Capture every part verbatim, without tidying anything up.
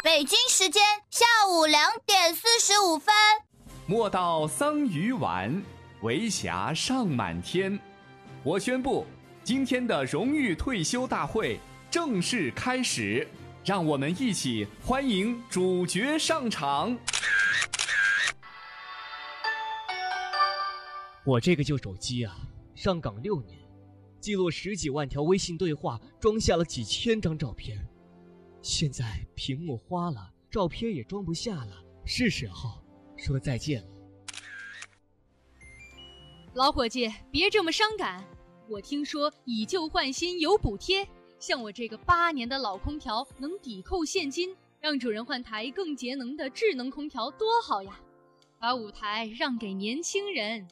北京时间下午两点四十五分。 莫道桑榆晚，为霞尚满天。我宣布，今天的荣誉退休大会正式开始，让我们一起欢迎主角上场。 我这个旧手机啊，上岗六年，记录十几万条微信对话，装下了几千张照片。现在屏幕花了，照片也装不下了，是时候说再见了。 老伙计，别这么伤感。我听说以旧换新有补贴，像我这个八年的老空调能抵扣现金，让主人换台更节能的智能空调多好呀！把舞台让给年轻人。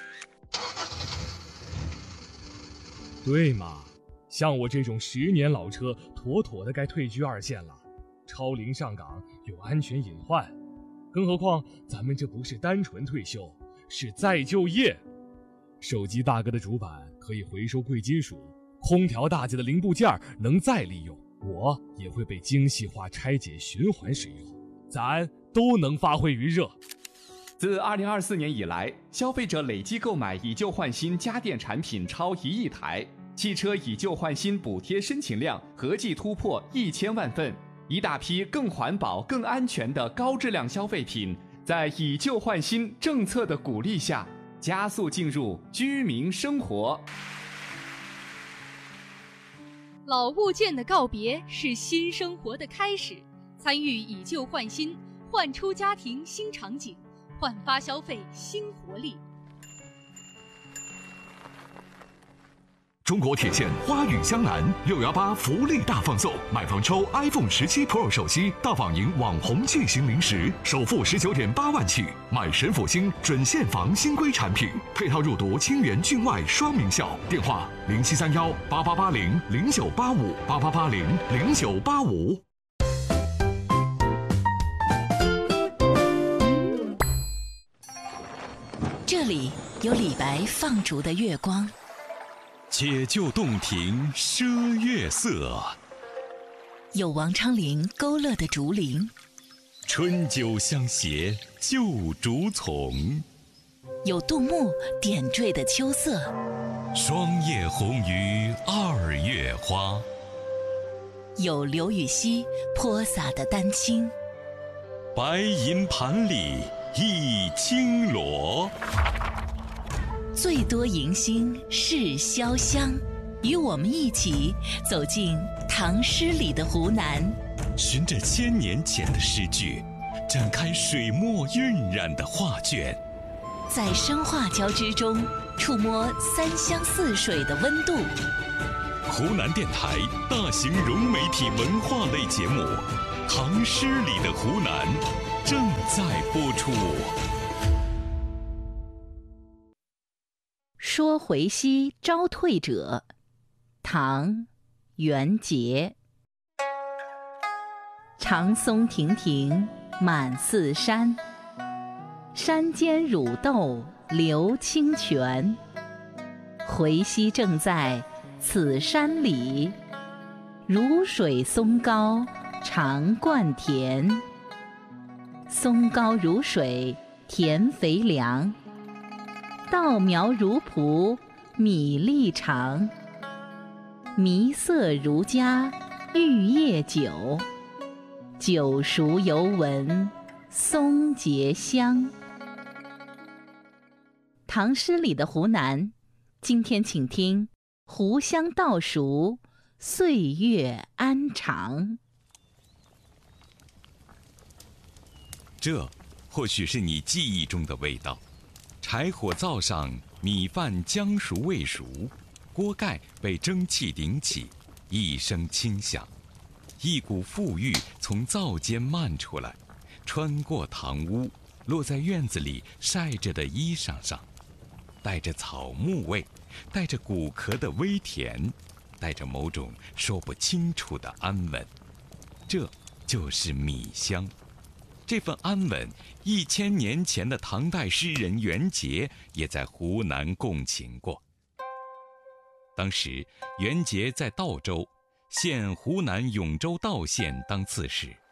对嘛，像我这种十年老车，妥妥的该退居二线了。超龄上岗有安全隐患，更何况咱们这不是单纯退休，是再就业。手机大哥的主板可以回收贵金属，空调大姐的零部件能再利用，我也会被精细化拆解循环使用，咱都能发挥余热。 自二零二四年以来，消费者累计购买以旧换新家电产品超一亿台，汽车以旧换新补贴申请量合计突破一千万份，一大批更环保、更安全的高质量消费品，在以旧换新政策的鼓励下，加速进入居民生活。 老物件的告别是新生活的开始，参与以旧换新，焕出家庭新场景，焕发消费新活力。 中国铁线花语江南六幺八福利大放送，买房抽 iPhone 十七 Pro 手机，大仿赢网红巨型零食，首付十九点八万起，买神府星准现房新规产品，配套入读清源郡外双名校。电话零七三幺八八八零零九八五八八八零零九八五。 这里有李白放逐的月光， 解救洞庭赊月色， 有王昌龄勾勒的竹林， 春酒相携旧竹丛， 有杜牧点缀的秋色， 霜叶红于二月花， 有刘禹锡泼洒的丹青， 白银盘里一青螺。 最多迎新是潇湘，与我们一起走进唐诗里的湖南， 循着千年前的诗句，展开水墨晕染的画卷， 在生化交织中触摸三湘四水的温度。 湖南电台大型融媒体文化类节目《唐诗里的湖南》正在播出。 说回西招退者，唐·元杰。长松亭亭满寺山，山间乳豆流清泉。回西正在此山里，如水松高长灌田。松高如水田肥良，稻苗如蒲米粒长。迷色如家玉液酒，酒熟犹闻松节香。唐诗里的湖南，今天请听湖香稻熟，岁月安长。 这或许是你记忆中的味道。柴火灶上，米饭将熟未熟，锅盖被蒸汽顶起，一声轻响，一股馥郁从灶间漫出来，穿过堂屋，落在院子里晒着的衣裳上，带着草木味，带着骨壳的微甜，带着某种说不清楚的安稳。这就是米香。这份安稳，一千年前的唐代诗人元杰也在湖南共情过。当时元杰在道州，现湖南永州道县当刺史，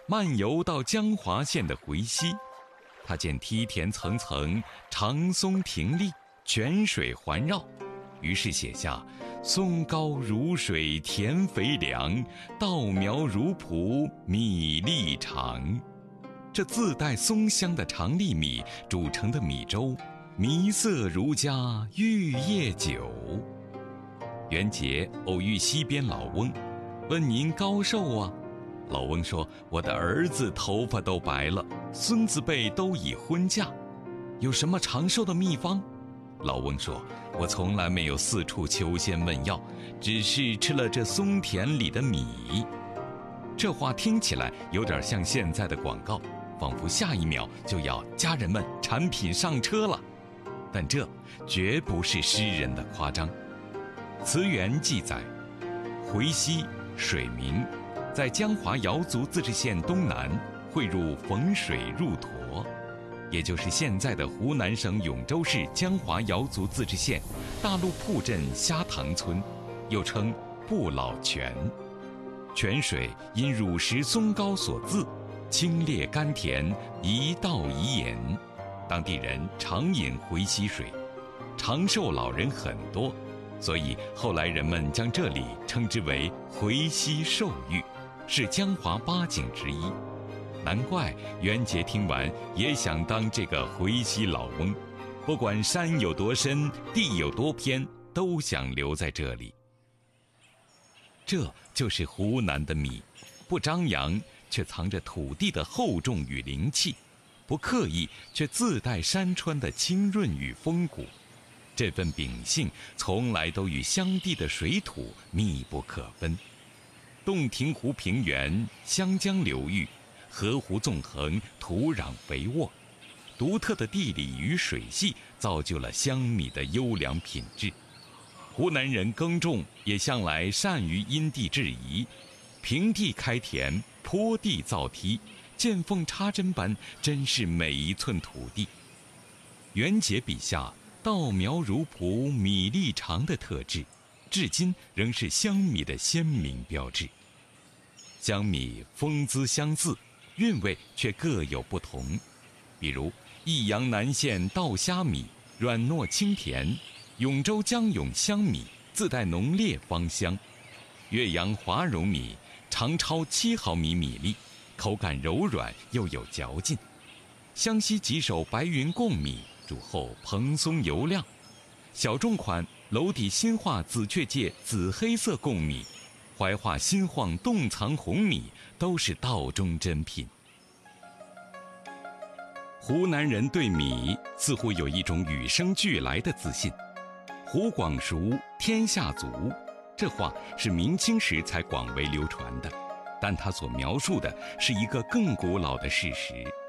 漫游到江华县的回溪，他见梯田层层，长松亭立，泉水环绕，于是写下松高如水田肥良，稻苗如蒲米粒长。这自带松香的长粒米煮成的米粥，弥色如家玉液酒。元节偶遇溪边老翁，问您高寿啊？老翁说，我的儿子头发都白了，孙子辈都已婚嫁，有什么长寿的秘方？老翁说，我从来没有四处求仙问药，只是吃了这松田里的米。这话听起来有点像现在的广告，仿佛下一秒就要家人们产品上车了。但这绝不是诗人的夸张。词源记载，回溪水名，在江华瑶族自治县东南，汇入汾水入沱，也就是现在的湖南省永州市江华瑶族自治县大路铺镇虾塘村，又称不老泉。泉水因乳石松高所自，清冽甘甜，一道宜言。当地人常饮回溪水，长寿老人很多，所以后来人们将这里称之为回溪寿域，是江华八景之一。难怪元节听完也想当这个回溪老翁，不管山有多深，地有多偏，都想留在这里。这就是湖南的米，不张扬，却藏着土地的厚重与灵气；不刻意，却自带山川的清润与风骨。这份秉性从来都与湘地的水土密不可分。洞庭湖平原，湘江流域，河湖纵横，土壤肥沃，独特的地理与水系造就了香米的优良品质。湖南人耕种也向来善于因地制宜，平地开田，坡地造梯，见缝插针般珍视每一寸土地。元节笔下稻苗如蒲米粒长的特质，至今仍是香米的鲜明标志。香米风姿相似，韵味却各有不同。比如益阳南县稻虾米软糯清甜，永州江永香米自带浓烈芳香，岳阳华柔米长超七毫米米粒，口感柔软又有嚼劲。湘西几首白云贡米煮后蓬松油亮，小众款楼底新化紫雀界紫黑色贡米，怀化新晃洞藏红米都是道中珍品。湖南人对米似乎有一种与生俱来的自信。湖广熟，天下足，这话是明清时才广为流传的，但它所描述的是一个更古老的事实。